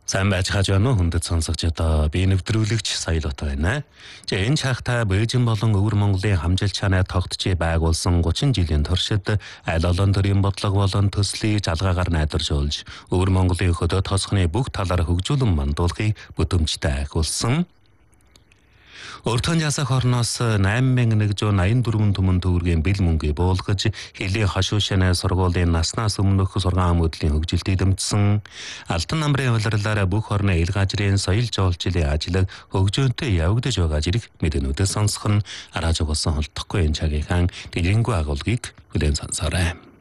Сайн байж байна уу хүндэт сонсогчдоо би нэвтрүүлэгч Саялот байна. Энэ чагта Бээжин болон Өвөр Монголын хамжилт чанаа тогтчий байгуулсан 30 жилийн туршид аль олон төрлийн бодлого болон төслийг жалгаагаар найдваржуулж Өвөр Монголын хөдөө тосхны бүх талаар хөгжүүлэн мандуулахыг бүтэмжтэй ахиулсан. Өртгөн ясах орноос 8184 түмэн төгрөгийн бэл мөнгө буулгаж хилийн хошуушны сургуулийн наснаас өмнөх сургаан мөдлийн хөгжилтөд дэмжсэн. Алтан намрын улирлаараа бүх орны ил газрын соёл жуулчлалын ажил хөгжөөнтэй явагдаж байгаа зэрэг мэдэнүүдээс сонсох нь араа жугасан холдохгүй энэ цагийн дэглэнгүй агуулгыг хүлээн сонсоорой.